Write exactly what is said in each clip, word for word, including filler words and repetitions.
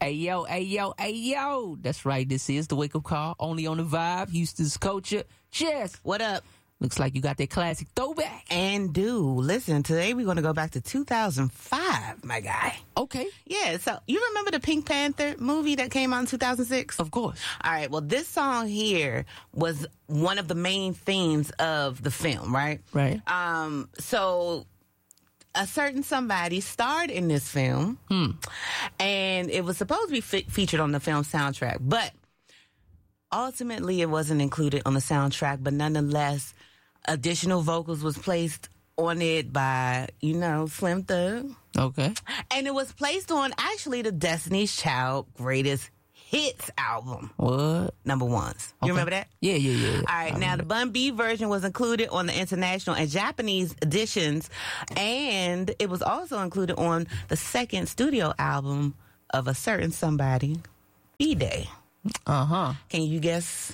Hey, yo, hey, yo, hey, yo. That's right. This is the Wake Up Call. Only on the Vibe. Houston's Culture. Jess. What up? Looks like you got that classic throwback. And do. Listen, today we're going to go back to two thousand five, my guy. Okay. Yeah, so you remember the Pink Panther movie that came out in two thousand six? Of course. All right, well, this song here was one of the main themes of the film, right? Right. Um, so a certain somebody starred in this film, Hmm. and it was supposed to be fe- featured on the film soundtrack, but ultimately it wasn't included on the soundtrack, but nonetheless, additional vocals was placed on it by, you know, Slim Thug. Okay. And it was placed on actually the Destiny's Child Greatest Hits album. What? Number ones. You Okay. remember that? Yeah, yeah, yeah. All right, now the Bun B version was included on the international and Japanese editions, and it was also included on the second studio album of a certain somebody, B-Day. Uh-huh. Can you guess?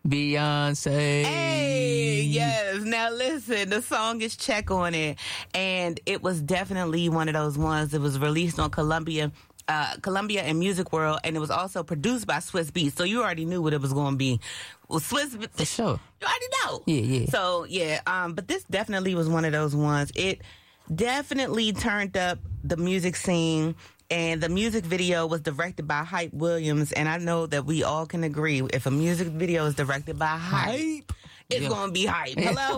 Beyonce. Hey, yes. Now listen, the song is Check on It, and it was definitely one of those ones that was released on Columbia, uh, Columbia and Music World, and it was also produced by Swiss Beats, so you already knew what it was going to be. Well, Swiss, For sure. you already know. Yeah, yeah. So yeah, um, but this definitely was one of those ones. It definitely turned up the music scene. And the music video was directed by Hype Williams. And I know that we all can agree, if a music video is directed by Hype, Hype. it's Yeah. going to be Hype. Hello?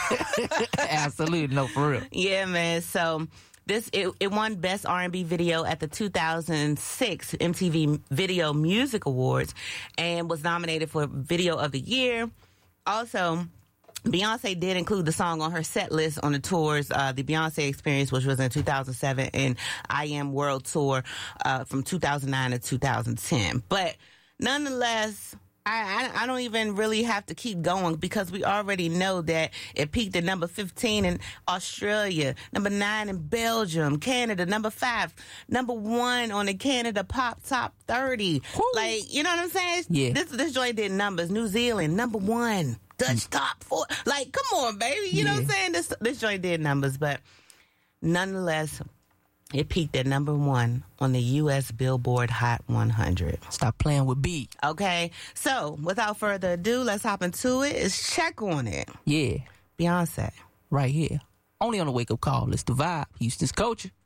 Absolutely. No, for real. Yeah, man. So this, it, it won Best R and B Video at the two thousand six M T V Video Music Awards and was nominated for Video of the Year. Also, Beyonce did include the song on her set list on the tours, uh, the Beyonce Experience, which was in two thousand seven, and I Am World Tour uh, from two thousand nine to two thousand ten. But nonetheless, I, I, I don't even really have to keep going because we already know that it peaked at number fifteen in Australia, number nine in Belgium, Canada, number five, number one on the Canada Pop Top thirty. Woo. Like, you know what I'm saying? Yeah. This, this joint did numbers. New Zealand, number one. Dutch top four. Like, come on, baby. You know what I'm Yeah. saying? This this joint did numbers, but nonetheless, it peaked at number one on the U S Billboard Hot one hundred. Stop playing with B. Okay, so without further ado, let's hop into it. It's Check on It. Yeah. Beyonce. Right here. Only on the Wake Up Call. It's the Vibe. Houston's Culture.